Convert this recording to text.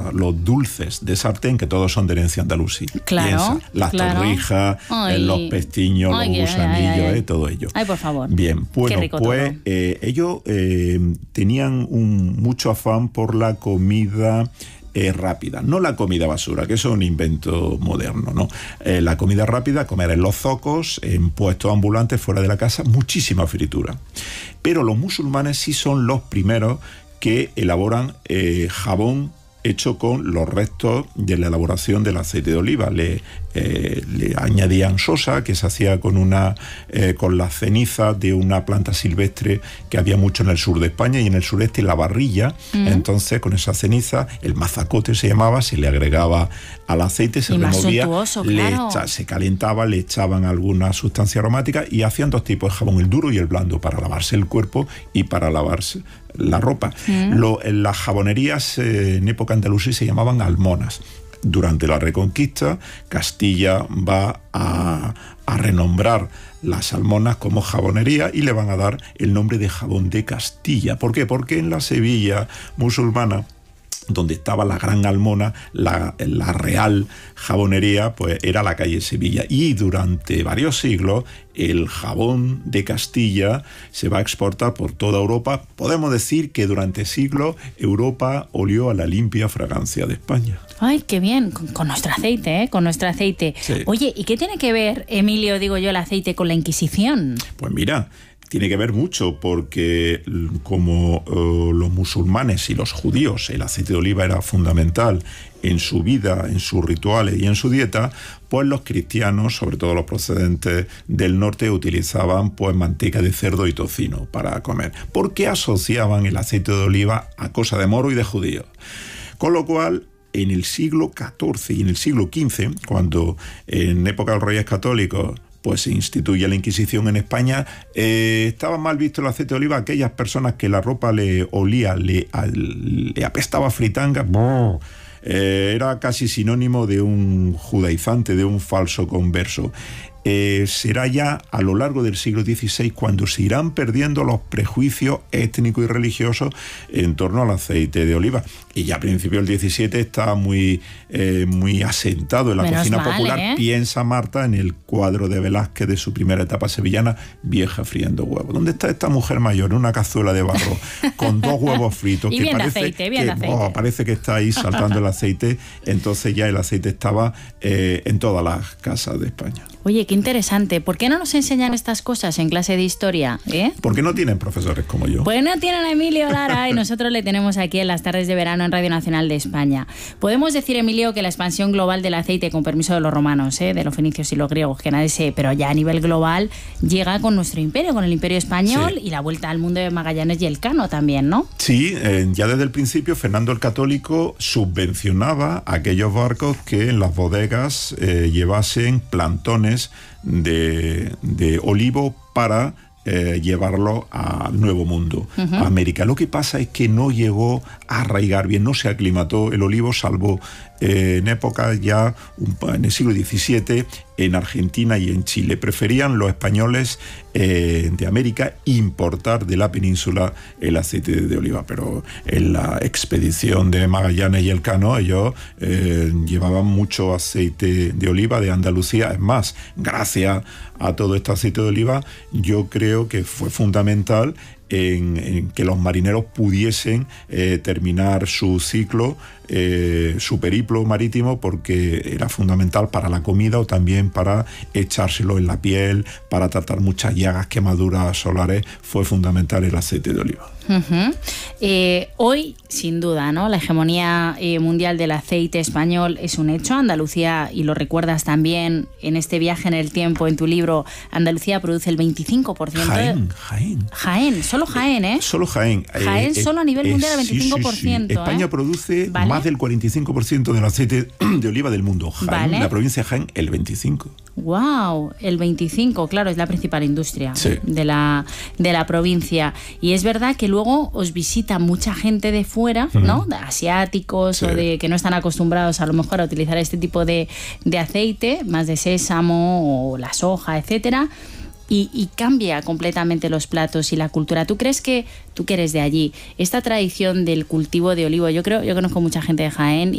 los dulces de sartén, que todos son de herencia andalusí. Claro, piensa, las torrijas, los pestiños, los gusanillos, todo ello. Ay, por favor. Bien, bueno, pues ellos tenían mucho afán por la comida rápida, no la comida basura, que eso es un invento moderno, ¿no? La comida rápida, comer en los zocos, en puestos ambulantes fuera de la casa, muchísima fritura. Pero los musulmanes sí son los primeros que elaboran jabón hecho con los restos de la elaboración del aceite de oliva. Le añadían sosa, que se hacía con las cenizas de una planta silvestre que había mucho en el sur de España y en el sureste, la barrilla. Entonces, con esa ceniza, el mazacote se llamaba, se le agregaba al aceite, se removía, se calentaba, le echaban alguna sustancia aromática y hacían dos tipos de jabón, el duro y el blando, para lavarse el cuerpo y para lavarse la ropa. En las jabonerías en época andalusí se llamaban almonas. Durante la Reconquista, Castilla va a renombrar las almonas como jabonería y le van a dar el nombre de jabón de Castilla. ¿Por qué? Porque en la Sevilla musulmana, donde estaba la Gran Almona, la real jabonería, pues era la calle Sevilla. Y durante varios siglos el jabón de Castilla se va a exportar por toda Europa. Podemos decir que durante siglos Europa olió a la limpia fragancia de España. Ay, qué bien, con nuestro aceite, con nuestro aceite. Sí. Oye, ¿y qué tiene que ver, Emilio, digo yo, el aceite con la Inquisición? Pues mira, tiene que ver mucho, porque como los musulmanes y los judíos, el aceite de oliva era fundamental en su vida, en sus rituales y en su dieta, pues los cristianos, sobre todo los procedentes del norte, utilizaban pues manteca de cerdo y tocino para comer, porque asociaban el aceite de oliva a cosa de moro y de judío. Con lo cual, en el siglo XIV y en el siglo XV, cuando en época de los Reyes Católicos pues se instituye la Inquisición en España, estaba mal visto el aceite de oliva a aquellas personas que la ropa le olía, le apestaba a fritanga. Era casi sinónimo de un judaizante, de un falso converso. Será ya a lo largo del siglo XVI cuando se irán perdiendo los prejuicios étnicos y religiosos en torno al aceite de oliva. Y ya a principios del XVII está muy asentado en la cocina popular. Piensa Marta en el cuadro de Velázquez de su primera etapa sevillana, Vieja friendo huevos. ¿Dónde está esta mujer mayor en una cazuela de barro con 2 huevos fritos? Y que bien parece, de aceite, parece que está ahí saltando el aceite. Entonces ya el aceite estaba en todas las casas de España. Oye, qué interesante. ¿Por qué no nos enseñan estas cosas en clase de historia? Porque no tienen profesores como yo. Pues no tienen a Emilio Lara y nosotros le tenemos aquí en las tardes de verano en Radio Nacional de España. Podemos decir, Emilio, que la expansión global del aceite, con permiso de los romanos, de los fenicios y los griegos, que nadie sé, pero ya a nivel global, llega con nuestro imperio, con el Imperio Español, y la vuelta al mundo de Magallanes y Elcano también, ¿no? Sí, ya desde el principio Fernando el Católico subvencionaba a aquellos barcos que en las bodegas llevasen plantones de olivo para llevarlo al Nuevo Mundo, a América. Lo que pasa es que no llegó a arraigar bien, no se aclimató el olivo, salvo en época ya, en el siglo XVII, en Argentina y en Chile. Preferían los españoles de América importar de la península el aceite de oliva, pero en la expedición de Magallanes y Elcano ellos llevaban mucho aceite de oliva de Andalucía. Es más, gracias a todo este aceite de oliva, yo creo que fue fundamental en que los marineros pudiesen terminar su ciclo, su periplo marítimo, porque era fundamental para la comida o también para echárselo en la piel, para tratar muchas llagas, quemaduras solares. Fue fundamental el aceite de oliva. Hoy, sin duda, ¿no?, la hegemonía mundial del aceite español es un hecho. Andalucía, y lo recuerdas también en este viaje en el tiempo, en tu libro, Andalucía produce el 25%. Jaén, solo Jaén, ¿eh? Solo Jaén. Jaén solo a nivel mundial el 25%. Sí. España produce más del 45% del aceite de oliva del mundo. Jaén, la provincia de Jaén, el 25%. ¡Wow! El 25%, claro, es la principal industria de la provincia. Y es verdad que luego os visita mucha gente de fuera, ¿no? De asiáticos o de que no están acostumbrados a lo mejor a utilizar este tipo de aceite, más de sésamo o la soja, etcétera. Y cambia completamente los platos y la cultura. ¿Tú crees que, tú que eres de allí, esta tradición del cultivo de olivo, yo conozco mucha gente de Jaén